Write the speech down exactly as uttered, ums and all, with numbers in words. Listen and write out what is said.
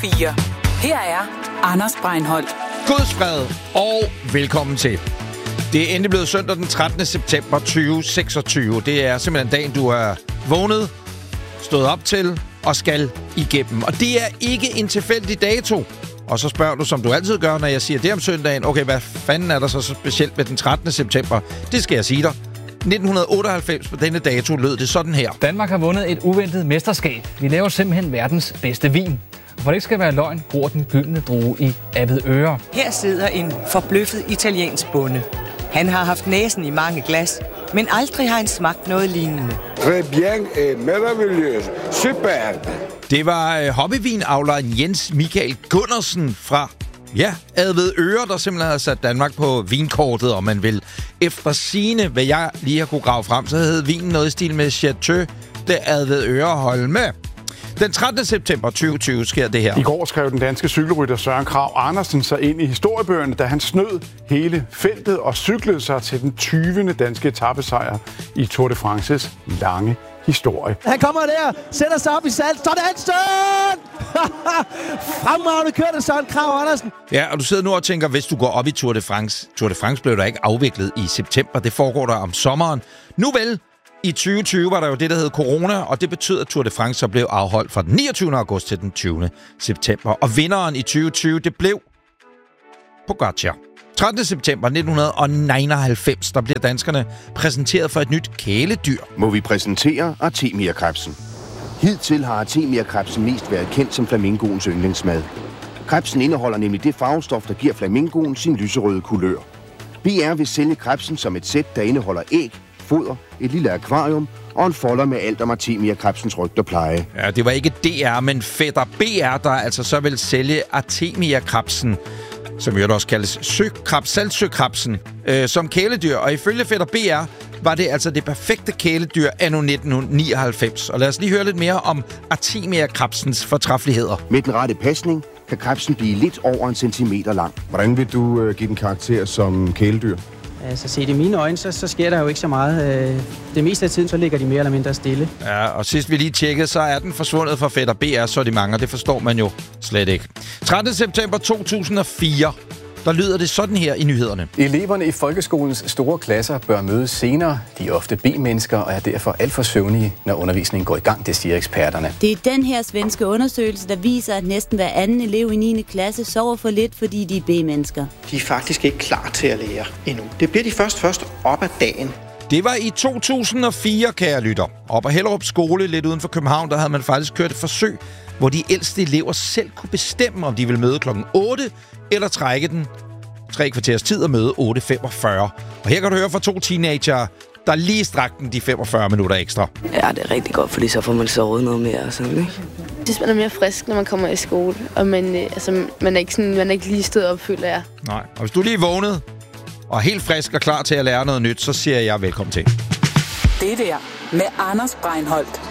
fire. Her er Anders Breinholt. Guds fred og velkommen til. Det er endelig blevet søndag den trettende september tyve seksogtyve. Det er simpelthen dagen, du er vågnet, stået op til og skal igennem. Og det er ikke en tilfældig dato. Og så spørger du, som du altid gør, når jeg siger det om søndagen. Okay, hvad fanden er der så specielt ved den trettende september? Det skal jeg sige dig. nitten otteoghalvfems på denne dato lød det sådan her. Danmark har vundet et uventet mesterskab. Vi laver simpelthen verdens bedste vin. Og for det ikke skal være løgn, gror den gyldne drue i Avedøre. Her sidder en forbløffet italiensk bonde. Han har haft næsen i mange glas, men aldrig har han smagt noget lignende. Très bien et merveilleuse. Super. Det var øh, hobbyvinavleren Jens Michael Gundersen fra ja, Avedøre, der simpelthen har sat Danmark på vinkortet, og man vil efter sigende, hvad jeg lige har kunne grave frem, så hed vinen noget i stil med Chateau de Avedøre Holme. Den trettende september tyve tyve sker det her. I går skrev den danske cykelrytter Søren Kragh Andersen sig ind i historiebøgerne, da han snød hele feltet og cyklede sig til den tyvende danske etapesejr i Tour de Frances lange historie. Han kommer der, sætter sig op i salt. Sådan, Søren! Fremragende kørt af Søren Kragh Andersen. Ja, og du sidder nu og tænker, hvis du går op i Tour de France. Tour de France blev der ikke afviklet i september. Det foregår der om sommeren. Nu vel, i tyve tyve var der jo det, der hed corona, og det betød, at Tour de France så blev afholdt fra den niogtyvende august til den tyvende september. Og vinderen i tyve tyve, det blev Pogačar. trettende september nitten enoghalvfems, der bliver danskerne præsenteret for et nyt kæledyr. Må vi præsentere artemia-krebsen. Hidtil har artemia-krebsen mest været kendt som flamingoens yndlingsmad. Krebsen indeholder nemlig det farvestof, der giver flamingoen sin lyserøde kulør. B R vil sælge krebsen som et sæt, der indeholder æg, foder, et lille akvarium og en folder med alt om artemia-krebsens rygte og pleje. Ja, det var ikke D R, men fætter B R, der altså så vil sælge artemia-krebsen, som jo også kaldes søkrabs, saltsøkrabsen, øh, som kæledyr. Og ifølge fætter B R var det altså det perfekte kæledyr anno nitten nioghalvfems. Og lad os lige høre lidt mere om artemia-krebsens fortræffeligheder. Med den rette pasning kan krebsen blive lidt over en centimeter lang. Hvordan vil du øh, give den karakter som kæledyr? Altså set i mine øjne, så, så sker der jo ikke så meget. Det meste af tiden, så ligger de mere eller mindre stille. Ja, og sidst vi lige tjekkede, så er den forsvundet fra fætter B R sortiment, og det forstår man jo slet ikke. trettende september to tusind og fire, der lyder det sådan her i nyhederne. Eleverne i folkeskolens store klasser bør mødes senere. De er ofte B-mennesker og er derfor alt for søvnige, når undervisningen går i gang, det siger eksperterne. Det er den her svenske undersøgelse, der viser, at næsten hver anden elev i niende klasse sover for lidt, fordi de er B-mennesker. De er faktisk ikke klar til at lære endnu. Det bliver de først først op ad dagen. Det var i to tusind og fire, kære lytter. Og på Hellerup Skole, lidt uden for København, der havde man faktisk kørt et forsøg, hvor de ældste elever selv kunne bestemme, om de ville møde klokken otte, eller trække den tre kvarters tid og møde otte femogfyrre. Og her kan du høre fra to teenager, der lige strakte den de femogfyrre minutter ekstra. Ja, det er rigtig godt, fordi så får man sovet noget mere og sådan, ikke? Jeg synes, man er mere frisk, når man kommer i skole, og man, altså, man, er, ikke sådan, man er ikke lige stået op, føler jeg. Nej, og hvis du lige er vågnet og er helt frisk og klar til at lære noget nyt, så siger jeg velkommen til. Det der med Anders Breinholt.